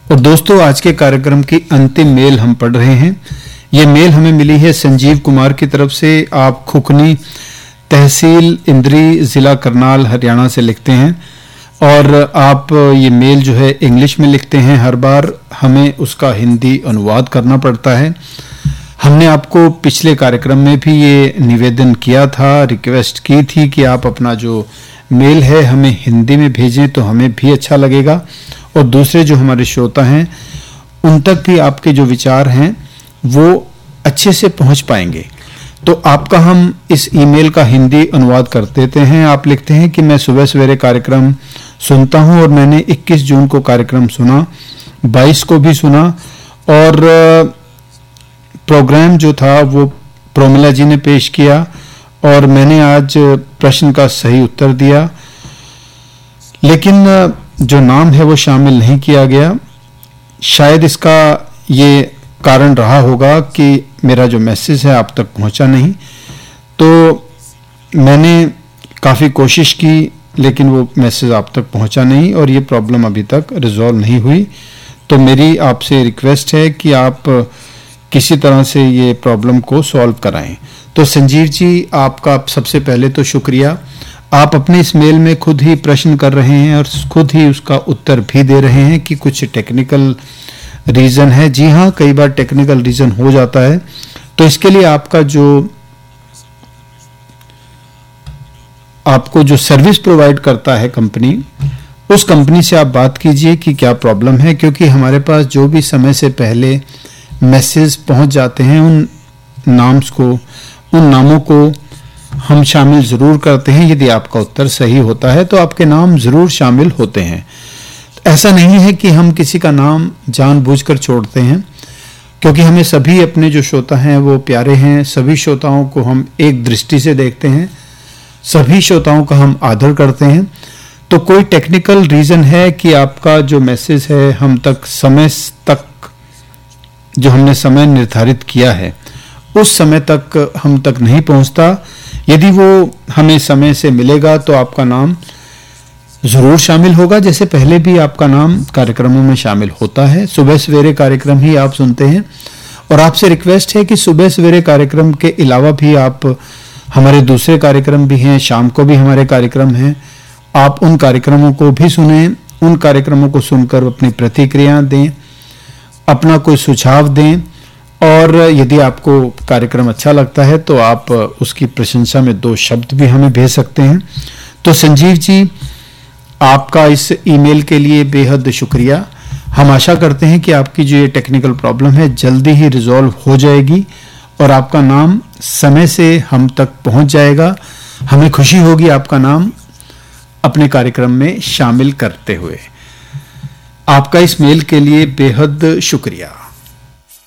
और दोस्तों, आज के कार्यक्रम की अंतिम मेल हम पढ़ रहे हैं। ये मेल हमें मिली है संजीव कुमार की तरफ से। आप खुखनी, तहसील इंद्री, जिला करनाल, हरियाणा से लिखते हैं और आप ये मेल जो है इंग्लिश में लिखते हैं। हर बार हमें उसका हिंदी अनुवाद करना पड़ता है। हमने आपको पिछले कार्यक्रम में भी ये निवेदन किया था, रिक्वेस्ट की थी कि आप अपना जो मेल है हमें हिंदी में भेजें तो हमें भी अच्छा लगेगा और दूसरे जो हमारे श्रोता हैं उन तक भी आपके जो विचार हैं वो अच्छे से पहुंच पाएंगे। तो आपका हम इस ईमेल का हिंदी अनुवाद कर देते हैं। आप लिखते हैं कि मैं सुबह सवेरे कार्यक्रम सुनता हूं और मैंने 21 जून को कार्यक्रम सुना, 22 को भी सुना और प्रोग्राम जो था वो प्रोमिला जी ने पेश किया और मैंने आज प्रश्न का सही उत्तर दिया, लेकिन जो नाम है वो शामिल नहीं किया गया। शायद इसका ये कारण रहा होगा कि मेरा जो मैसेज है आप तक पहुंचा नहीं। तो मैंने काफ़ी कोशिश की लेकिन वो मैसेज आप तक पहुंचा नहीं और ये प्रॉब्लम अभी तक रिजॉल्व नहीं हुई। तो मेरी आपसे रिक्वेस्ट है कि आप किसी तरह से ये प्रॉब्लम को सॉल्व कराएं। तो संजीव जी, आपका सबसे पहले तो शुक्रिया। आप अपने इस मेल में खुद ही प्रश्न कर रहे हैं और खुद ही उसका उत्तर भी दे रहे हैं कि कुछ टेक्निकल रीज़न है। जी हाँ, कई बार टेक्निकल रीज़न हो जाता है। तो इसके लिए आपको जो सर्विस प्रोवाइड करता है कंपनी, उस कंपनी से आप बात कीजिए कि क्या प्रॉब्लम है, क्योंकि हमारे पास जो भी समय से पहले मैसेज पहुंच जाते हैं उन नामों को हम शामिल ज़रूर करते हैं। यदि आपका उत्तर सही होता है तो आपके नाम ज़रूर शामिल होते हैं। ऐसा नहीं है कि हम किसी का नाम जानबूझकर छोड़ते हैं, क्योंकि हमें सभी अपने जो श्रोता हैं वो प्यारे हैं। सभी श्रोताओं को हम एक दृष्टि से देखते हैं, सभी श्रोताओं का हम आदर करते हैं। तो कोई टेक्निकल रीज़न है कि आपका जो मैसेज है हम तक समय तक, जो हमने समय निर्धारित किया है उस समय तक हम तक नहीं पहुंचता। यदि वो हमें समय से मिलेगा तो आपका नाम ज़रूर शामिल होगा, जैसे पहले भी आपका नाम कार्यक्रमों में शामिल होता है। सुबह सवेरे कार्यक्रम ही आप सुनते हैं और आपसे रिक्वेस्ट है कि सुबह सवेरे कार्यक्रम के अलावा भी आप, हमारे दूसरे कार्यक्रम भी हैं, शाम को भी हमारे कार्यक्रम हैं, आप उन कार्यक्रमों को भी सुनें। उन कार्यक्रमों को सुनकर अपनी प्रतिक्रिया दें, अपना कोई सुझाव दें और यदि आपको कार्यक्रम अच्छा लगता है तो आप उसकी प्रशंसा में 2 शब्द भी हमें भेज सकते हैं। तो संजीव जी, आपका इस ईमेल के लिए बेहद शुक्रिया। हम आशा करते हैं कि आपकी जो ये टेक्निकल प्रॉब्लम है जल्दी ही रिजॉल्व हो जाएगी और आपका नाम समय से हम तक पहुंच जाएगा। हमें खुशी होगी आपका नाम अपने कार्यक्रम में शामिल करते हुए। आपका इस मेल के लिए बेहद शुक्रिया।